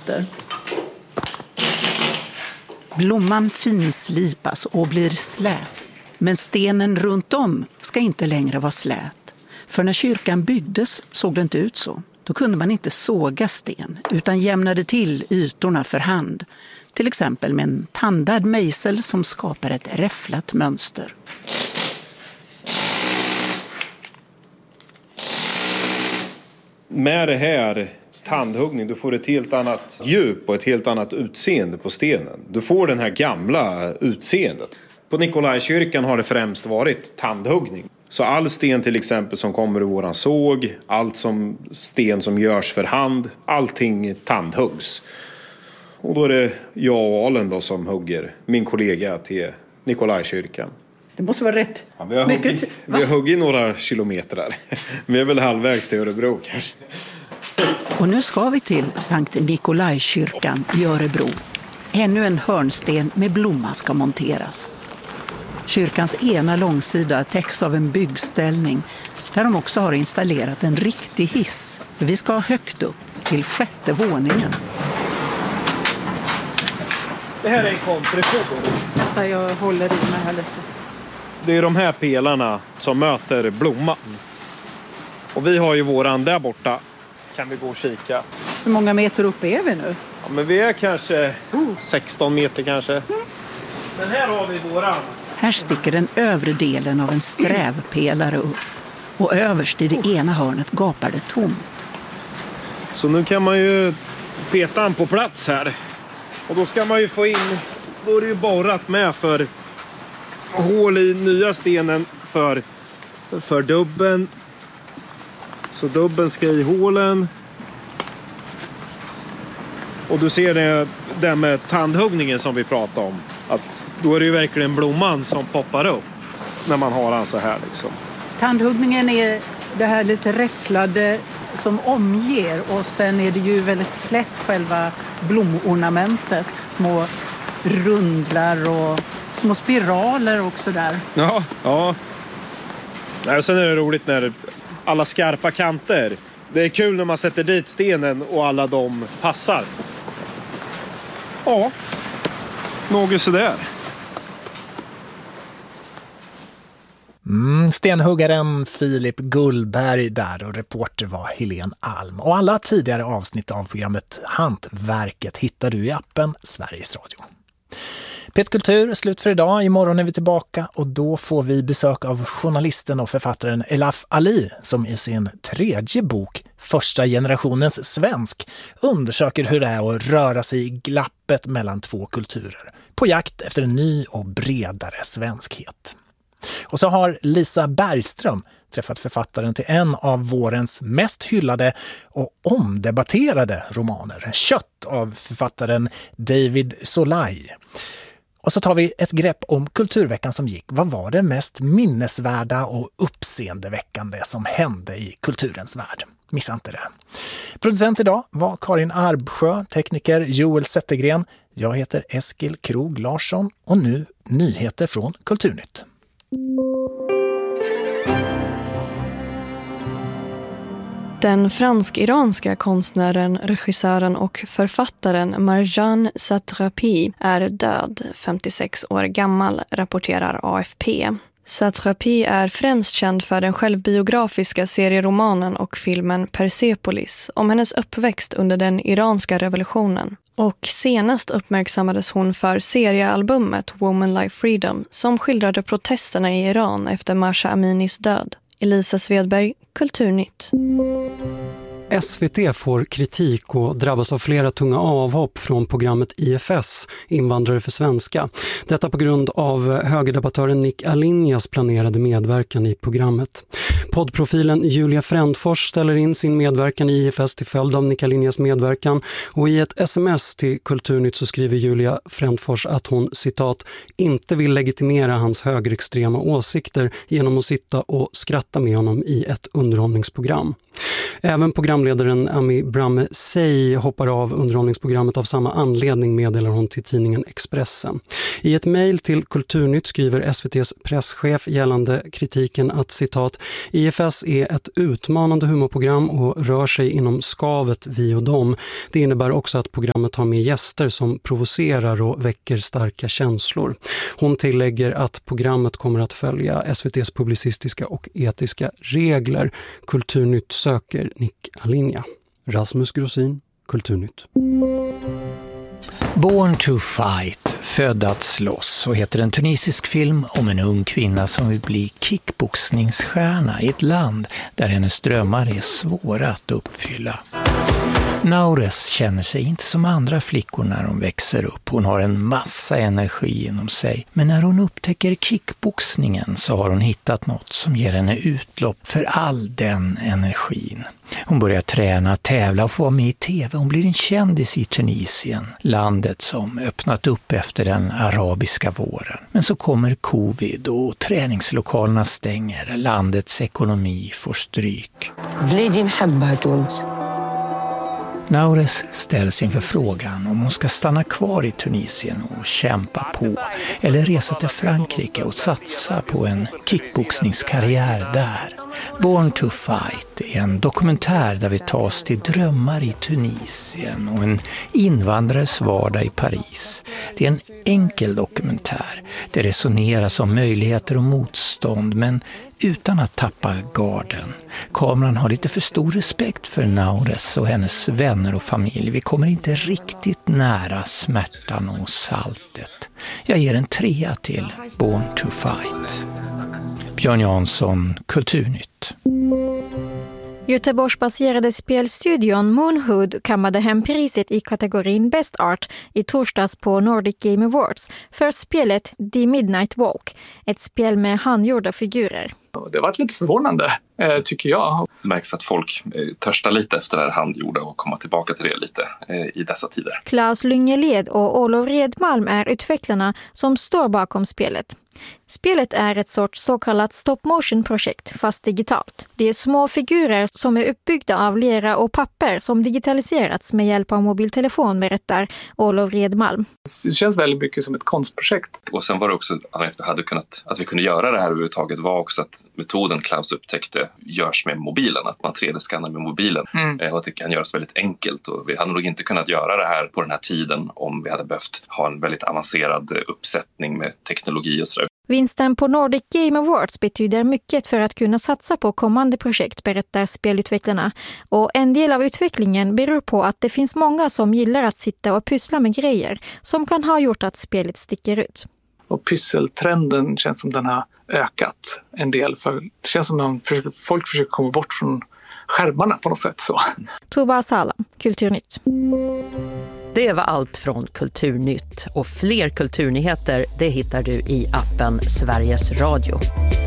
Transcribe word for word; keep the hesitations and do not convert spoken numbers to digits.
mönster. Blomman finslipas och blir slät, men stenen runt om ska inte längre vara slät. För när kyrkan byggdes såg det inte ut så. Då kunde man inte såga sten utan jämnade till ytorna för hand. Till exempel med en tandad mejsel som skapar ett räfflat mönster. Med det här tandhuggning, du får ett helt annat djup och ett helt annat utseende på stenen. Du får den här gamla utseendet. På Nikolajkyrkan har det främst varit tandhuggning. Så all sten till exempel som kommer ur våran såg, allt som sten som görs för hand, allting tandhuggs. Och då är det jag och Alen då som hugger, min kollega till Nikolajkyrkan. Det måste vara rätt. Ja, vi har mycket. Huggit, vi har huggit några kilometer. Vi är väl halvvägs till Örebro kanske. Och nu ska vi till Sankt Nikolajkyrkan i Örebro. Ännu en hörnsten med blomma ska monteras. Kyrkans ena långsida täcks av en byggställning där de också har installerat en riktig hiss. Vi ska högt upp till sjätte våningen. Det här är en konstruktion. Där jag håller i mig här lite. Det är de här pelarna som möter blomman. Och vi har ju våran där borta. Kan vi gå och kika. Hur många meter upp är vi nu? Ja, men vi är kanske sexton meter kanske. Mm. Men här har vi våran. Här sticker den övre delen av en strävpelare upp. Och överst i det ena hörnet gapar det tomt. Så nu kan man ju peta den på plats här. Och då ska man ju få in, då är det ju borrat med för hål i nya stenen för, för dubben. Så dubben ska i hålen. Och du ser det där med tandhuggningen som vi pratade om. Att då är det ju verkligen blomman som poppar upp när man har den så här liksom. Tandhuggningen är det här lite räfflade som omger och sen är det ju väldigt slätt själva blomornamentet. Små rundlar och små spiraler också där. Ja, ja. Och sen är det roligt när alla skarpa kanter. Det är kul när man sätter dit stenen och alla de passar. Ja, något sådär. Mm, stenhuggaren Filip Gullberg där och reporter var Helene Alm. Och alla tidigare avsnitt av programmet Hantverket hittar du i appen Sveriges Radio. Pet Kultur är slut för idag. Imorgon är vi tillbaka och då får vi besök av journalisten och författaren Elaf Ali som i sin tredje bok, Första generationens svensk, undersöker hur det är att röra sig i glappet mellan två kulturer på jakt efter en ny och bredare svenskhet. Och så har Lisa Bergström träffat författaren till en av vårens mest hyllade och omdebatterade romaner, Kött av författaren David Solai. Och så tar vi ett grepp om kulturveckan som gick. Vad var det mest minnesvärda och uppseendeväckande som hände i kulturens värld? Missa inte det. Producent idag var Karin Arbsjö, tekniker Joel Zettergren. Jag heter Eskil Krog Larsson och nu nyheter från Kulturnytt. Den fransk-iranska konstnären, regissören och författaren Marjane Satrapi är död, femtiosex år gammal, rapporterar A F P. Satrapi är främst känd för den självbiografiska serieromanen och filmen Persepolis om hennes uppväxt under den iranska revolutionen. Och senast uppmärksammades hon för seriealbumet Woman Life Freedom som skildrade protesterna i Iran efter Mahsa Aminis död. Elisa Svedberg, Kulturnytt. S V T får kritik och drabbas av flera tunga avhopp från programmet I F S, Invandrare för svenska. Detta på grund av högerdebattören Nick Alinjas planerade medverkan i programmet. Poddprofilen Julia Frändfors ställer in sin medverkan i I F S till följd av Nick Alinjas medverkan och i ett sms till Kulturnytt så skriver Julia Frändfors att hon, citat, inte vill legitimera hans högerextrema åsikter genom att sitta och skratta med honom i ett underhållningsprogram. Även programledaren Ami Bramme Sey hoppar av underhållningsprogrammet av samma anledning, meddelar hon till tidningen Expressen. I ett mejl till Kulturnytt skriver S V T:s presschef gällande kritiken att citat I F S är ett utmanande humorprogram och rör sig inom skavet vi och dem. Det innebär också att programmet har med gäster som provocerar och väcker starka känslor. Hon tillägger att programmet kommer att följa S V T:s publicistiska och etiska regler. Kulturnytt söker Nick Alinja. Rasmus Grosin, Kulturnytt. Born to Fight, född att slåss, så heter en tunisisk film om en ung kvinna som vill bli kickboxningsstjärna i ett land där hennes drömmar är svåra att uppfylla. Naures känner sig inte som andra flickor när hon växer upp. Hon har en massa energi inom sig. Men när hon upptäcker kickboxningen så har hon hittat något som ger henne utlopp för all den energin. Hon börjar träna, tävla och få vara med i tv. Hon blir en kändis i Tunisien, landet som öppnat upp efter den arabiska våren. Men så kommer covid och träningslokalerna stänger. Landets ekonomi får stryk. Naures ställs inför frågan om hon ska stanna kvar i Tunisien och kämpa på eller resa till Frankrike och satsa på en kickboxningskarriär där. Born to Fight är en dokumentär där vi tas till drömmar i Tunisien och en invandrares vardag i Paris. Det är en enkel dokumentär. Det resoneras om möjligheter och motstånd, men utan att tappa garden. Kameran har lite för stor respekt för Naures och hennes vänner och familj. Vi kommer inte riktigt nära smärtan och saltet. Jag ger en trea till Born to Fight. Björn Jansson, Kulturnytt. Göteborgsbaserade spelstudion Moonhood kammade hem priset i kategorin Best Art i torsdags på Nordic Game Awards för spelet The Midnight Walk, ett spel med handgjorda figurer. Det har varit lite förvånande, tycker jag. Det märks att folk törstar lite efter det här handgjorda och komma tillbaka till det lite i dessa tider. Claes Lyngeled och Olof Redmalm är utvecklarna som står bakom spelet. Spelet är ett sorts så kallat stop-motion-projekt, fast digitalt. Det är små figurer som är uppbyggda av lera och papper som digitaliserats med hjälp av mobiltelefon, berättar Olof Redmalm. Det känns väldigt mycket som ett konstprojekt. Och sen var det också att, vi hade kunnat, att vi kunde göra det här överhuvudtaget var också att metoden Klaus upptäckte görs med mobilen, att man tre D-skannar med mobilen mm. och att det kan göras väldigt enkelt. Och vi hade nog inte kunnat göra det här på den här tiden om vi hade behövt ha en väldigt avancerad uppsättning med teknologi och sådär. Vinsten på Nordic Game Awards betyder mycket för att kunna satsa på kommande projekt, berättar spelutvecklarna. Och en del av utvecklingen beror på att det finns många som gillar att sitta och pyssla med grejer som kan ha gjort att spelet sticker ut. Och pysseltrenden känns som den har ökat en del. För det känns som att folk försöker komma bort från skärmarna på något sätt. Så. Tuba Salam, Kulturnytt. Det var allt från Kulturnytt, och fler kulturnyheter det hittar du i appen Sveriges Radio.